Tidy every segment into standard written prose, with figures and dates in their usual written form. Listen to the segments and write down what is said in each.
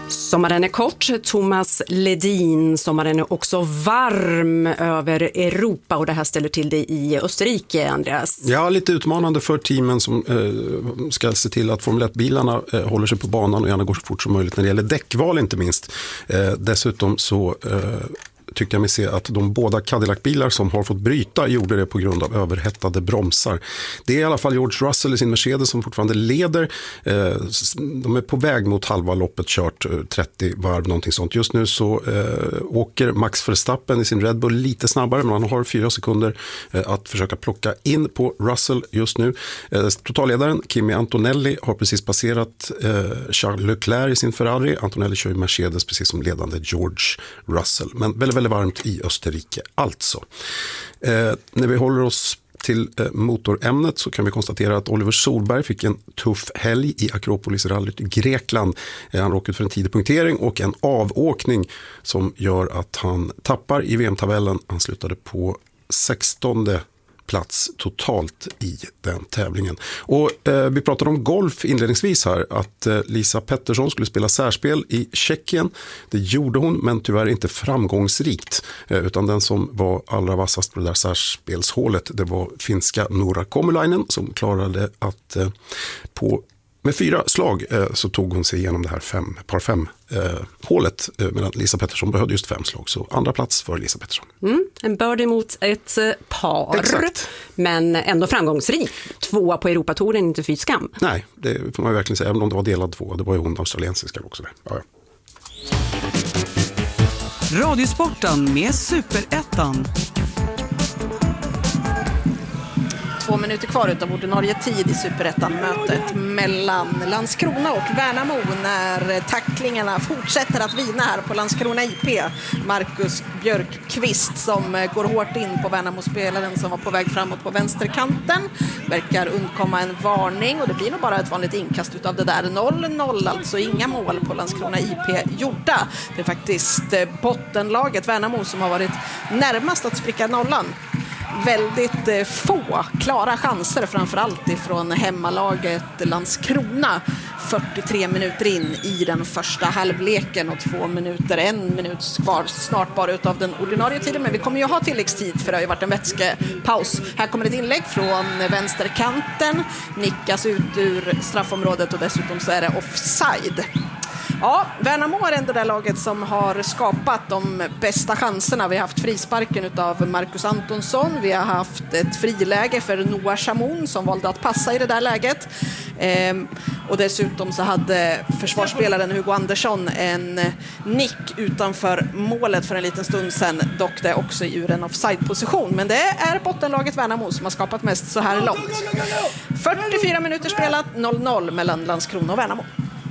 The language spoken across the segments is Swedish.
Sommaren är kort, Thomas Ledin. Sommaren är också varm över Europa och det här ställer till det i Österrike, Andreas. Ja, lite utmanande för teamen som ska se till att Formel 1-bilarna håller sig på banan och gärna går så fort som möjligt när det gäller däckval inte minst. Dessutom så tyckte jag mig se att de båda Cadillac-bilar som har fått bryta gjorde det på grund av överhettade bromsar. Det är i alla fall George Russell i sin Mercedes som fortfarande leder. De är på väg mot halva loppet, kört 30 varv, någonting sånt. Just nu så åker Max Verstappen i sin Red Bull lite snabbare, men han har 4 sekunder att försöka plocka in på Russell just nu. Totalledaren Kimi Antonelli har precis passerat Charles Leclerc i sin Ferrari. Antonelli kör ju Mercedes precis som ledande George Russell. Men väldigt varmt i Österrike alltså. När vi håller oss till motorämnet så kan vi konstatera att Oliver Solberg fick en tuff helg i Akropolis-rallyt i Grekland. Han råkade ut för en tidig punktering och en avåkning som gör att han tappar i VM-tabellen. Han slutade på 16:e plats totalt i den tävlingen. Och vi pratade om golf inledningsvis här, att Lisa Pettersson skulle spela särspel i Tjeckien. Det gjorde hon, men tyvärr inte framgångsrikt, utan den som var allra vassast på det där särspelshålet, det var finska Nora Komulainen som klarade att med 4 slag så tog hon sig igenom det här par 5 hålet, medan Lisa Pettersson behövde just 5 slag. Så andra plats för Lisa Pettersson. En birdie mot ett par. Exakt. Men ändå framgångsrik. 2 på Europatouren, inte fy skam. Nej, det får man verkligen säga, även om det var delad 2. Det var ju hon australiensiska också där. Ja. Radiosporten med Superettan. 2 minuter kvar utav ordinarie tid i Superettan-mötet mellan Landskrona och Värnamo när tacklingarna fortsätter att vina här på Landskrona IP. Marcus Björkqvist som går hårt in på Värnamo-spelaren som var på väg framåt på vänsterkanten. Verkar undkomma en varning och det blir nog bara ett vanligt inkast utav det där. 0-0, alltså inga mål på Landskrona IP gjorda. Det är faktiskt bottenlaget Värnamo som har varit närmast att spricka nollan. Väldigt få klara chanser, framförallt ifrån hemmalaget Landskrona. 43 minuter in i den första halvleken och 1 minut kvar snart bara utav den ordinarie tiden. Men vi kommer ju ha tilläggstid för det har ju varit en vätskepaus. Här kommer ett inlägg från vänsterkanten, nickas ut ur straffområdet och dessutom så är det offside. Ja, Värnamo är ändå det laget som har skapat de bästa chanserna. Vi har haft frisparken utav Marcus Antonsson. Vi har haft ett friläge för Noah Chamoun som valde att passa i det där läget. Och dessutom så hade försvarsspelaren Hugo Andersson en nick utanför målet för en liten stund sedan. Dock det också ur en offside-position. Men det är bottenlaget Värnamo som har skapat mest så här långt. 44 minuter spelat, 0-0 mellan Landskrona och Värnamo.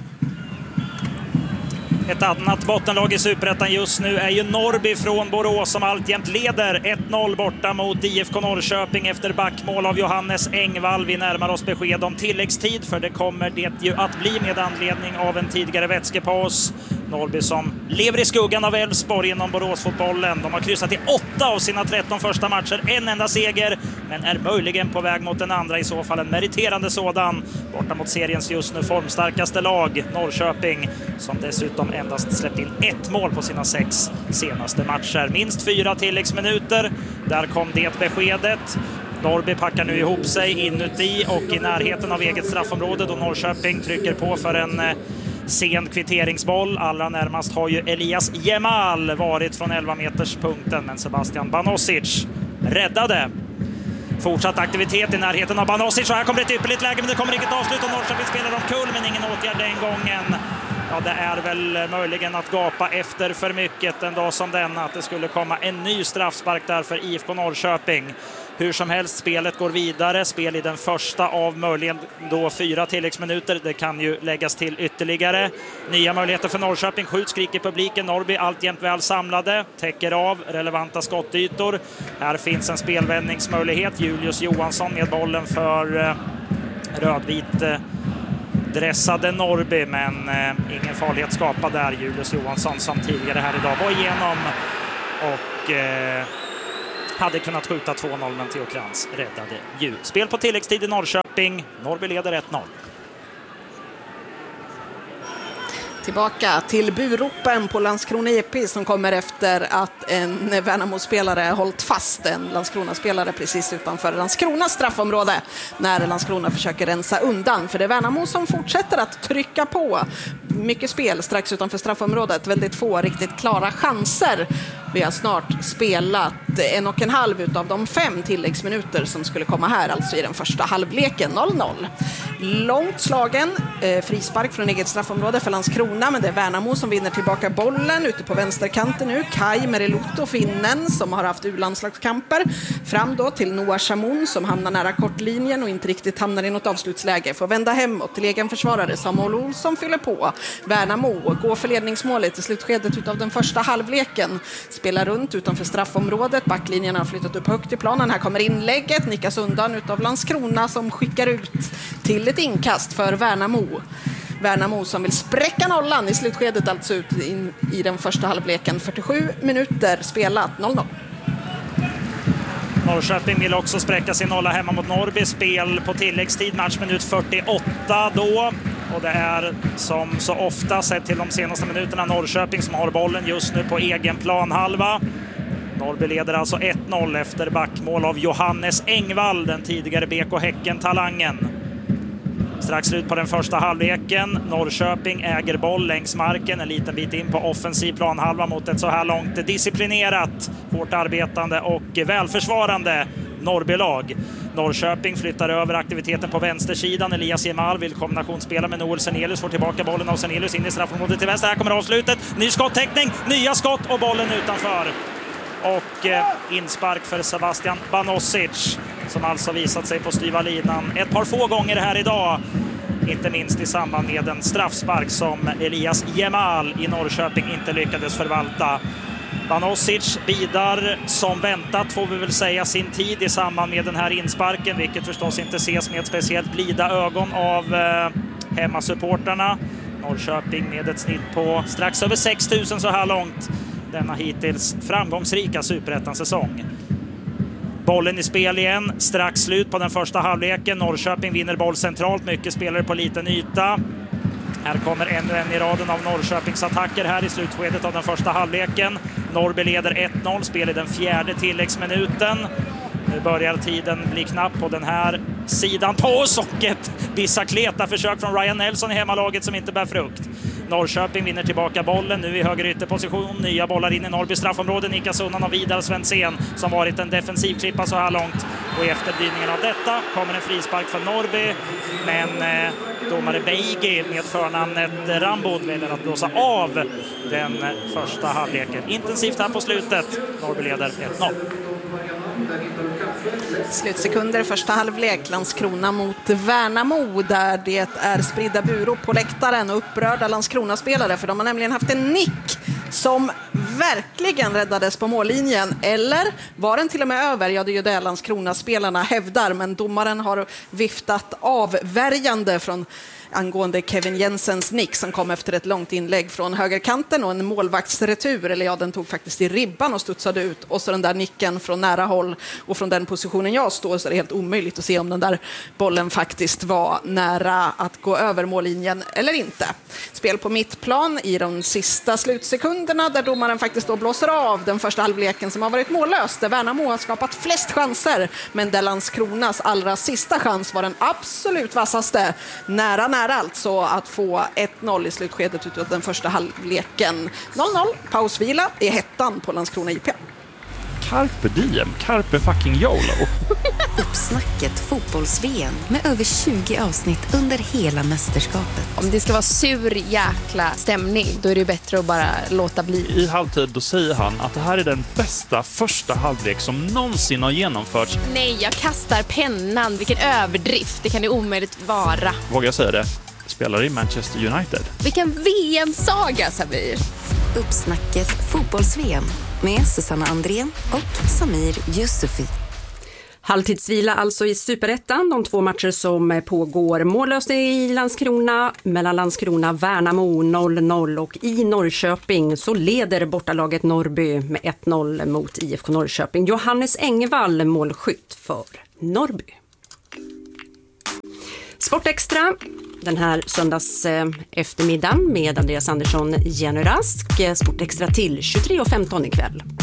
Ett annat bottenlag i Superettan just nu är ju Norrby från Borås som alltjämt leder 1-0 borta mot IFK Norrköping efter backmål av Johannes Engvall. Vi närmar oss besked om tilläggstid, för det kommer det ju att bli med anledning av en tidigare vätskepaus. Norrby som lever i skuggan av Elfsborg inom Boråsfotbollen. De har kryssat i 8 av sina 13 första matcher, en enda seger, men är möjligen på väg mot den andra, i så fall en meriterande sådan, borta mot seriens just nu formstarkaste lag, Norrköping, som dessutom endast släppt in 1 mål på sina 6 senaste matcher. Minst 4 tilläggsminuter, där kom det beskedet. Norrby packar nu ihop sig inuti och i närheten av eget straffområde då Norrköping trycker på för en sen kvitteringsboll. Allra närmast har ju Elias Jemal varit från 11 meters punkten, men Sebastian Banosic räddade. Fortsatt aktivitet i närheten av Banosic och här kommer ett ypperligt läge, men det kommer inget avslut och Norrköping spelar omkull, men ingen åtgärd den gången. Ja, det är väl möjligen att gapa efter för mycket en dag som denna att det skulle komma en ny straffspark där för IFK Norrköping. Hur som helst, spelet går vidare. Spel i den första av möjligen då 4 tilläggsminuter. Det kan ju läggas till ytterligare. Nya möjligheter för Norrköping. Skjut, skriker publiken. Norrby alltjämt väl samlade. Täcker av relevanta skottytor. Här finns en spelvändningsmöjlighet. Julius Johansson med bollen för rödvit dressade Norrby, men ingen farlighet skapad där. Julius Johansson som tidigare här idag var igenom och hade kunnat skjuta 2-0, men Theo Krantz räddade ju. Spel på tilläggstid i Norrköping. Norrby leder 1-0. Tillbaka till buropen på Landskrona IP som kommer efter att en Värnamo-spelare hållit fast en Landskrona-spelare precis utanför Landskronas straffområde när Landskrona försöker rensa undan. För det är Värnamo som fortsätter att trycka på. Mycket spel strax utanför straffområdet, väldigt få riktigt klara chanser. Vi har snart spelat 1,5 utav de 5 tilläggsminuter som skulle komma här, alltså i den första halvleken. 0-0. Långt slagen, frispark från eget straffområde för Landskrona, men det är Värnamo som vinner tillbaka bollen ute på vänsterkanten nu. Kai Meriluto, finnen, som har haft U-landslagskamper. Fram då till Noah Chamoun som hamnar nära kortlinjen och inte riktigt hamnar i något avslutsläge. Får vända hemåt till egen försvarare. Samuel Olsson fyller på. Värnamo går för ledningsmålet i slutskedet utav den första halvleken. Spelar runt utanför straffområdet. Backlinjen har flyttat upp högt i planen. Här kommer inlägget. Nickas undan utav Landskrona som skickar ut till ett inkast för Värnamo. Värnamo som vill spräcka nollan i slutskedet, alltså ut i den första halvleken. 47 minuter spelat, 0-0. Norrköping vill också spräcka sin nolla hemma mot Norrby. Spel på tilläggstid, matchminut 48 då. Och det är som så ofta sett till de senaste minuterna Norrköping som har bollen just nu på egen planhalva. Norrby leder alltså 1-0 efter backmål av Johannes Engvall, den tidigare BK Häcken-talangen. Strax slut på den första halvleken. Norrköping äger boll längs marken en liten bit in på offensiv planhalva mot ett så här långt disciplinerat, hårt arbetande och välförsvarande Norrbylag. Norrköping flyttar över aktiviteten på vänstersidan. Elias Jemal vill kombinationsspela med Noel Sernelius, får tillbaka bollen av Sernelius in i straffområdet till vänster. Här kommer avslutet. Ny skottäckning, nya skott och bollen utanför. Och inspark för Sebastian Banosic som alltså visat sig på styva linan ett par få gånger här idag. Inte minst i samband med en straffspark som Elias Jemal i Norrköping inte lyckades förvalta. Banosic bidar som väntat, får vi väl säga, sin tid i samband med den här insparken, vilket förstås inte ses med speciellt blida ögon av hemmasupporterna. Norrköping med ett snitt på strax över 6 000 så här långt denna hittills framgångsrika Superettan-säsong. Bollen i spel igen, strax slut på den första halvleken. Norrköping vinner boll centralt, mycket spelare på liten yta. Här kommer ännu en i raden av Norrköpings attacker här i slutskedet av den första halvleken. Norrby leder 1-0, spel i den 4:e tilläggsminuten. Nu börjar tiden bli knapp på den här sidan. På socket! Bicicleta försök från Ryan Nelson i hemmalaget som inte bär frukt. Norrköping vinner tillbaka bollen, nu i höger ytterposition. Nya bollar in i Norrby straffområde. Nickas undan av Vidar Svensson som varit en defensiv klippa så här långt. Och i efterdyningen av detta kommer en frispark för Norrby. Men domare Beigi med förnamnet Rambod väljer att blåsa av den första halvleken. Intensivt här på slutet. Norrby leder 1-0. Slutsekunder första halvlek, Landskrona mot Värnamo, där det är spridda burop på läktaren och upprörda Landskrona-spelare, för de har nämligen haft en nick som verkligen räddades på mållinjen. Eller var den till och med över? Ja, det är ju det Landskrona-spelarna hävdar, men domaren har viftat avvärjande från angående Kevin Jensens nick som kom efter ett långt inlägg från högerkanten och en målvaktsretur, eller ja, den tog faktiskt i ribban och studsade ut, och så den där nicken från nära håll, och från den positionen jag står så är det helt omöjligt att se om den där bollen faktiskt var nära att gå över mållinjen eller inte. Spel på mittplan i de sista slutsekunderna där domaren faktiskt då blåser av den första halvleken som har varit mållös, där Värnamo har skapat flest chanser, men där Landskronas allra sista chans var den absolut vassaste, nära alltså att få 1-0 i slutskedet utav den första halvleken. 0-0, pausvila i hettan på Landskrona IP. Carpe diem, carpe fucking YOLO. Uppsnacket fotbolls-VM med över 20 avsnitt under hela mästerskapet. Om det ska vara sur jäkla stämning, då är det bättre att bara låta bli. I halvtid då säger han att det här är den bästa första halvlek som någonsin har genomförts. Nej, jag kastar pennan. Vilken överdrift. Det kan det omöjligt vara. Vågar jag säga det? Spelar i Manchester United. Vilken VM-saga, Samir. Uppsnacket fotbolls-VM med Susanna Andrén och Samir Yusufi. Halvtidsvila alltså i Superettan, de 2 matcher som pågår. Mållöst i Landskrona, mellan Landskrona Värnamo 0-0, och i Norrköping så leder bortalaget Norrby med 1-0 mot IFK Norrköping. Johannes Engvall målskytt för Norrby. Sportextra. den här söndags eftermiddagen med Andreas Andersson, Jenny Rask. Sport Extra till 23:15 ikväll.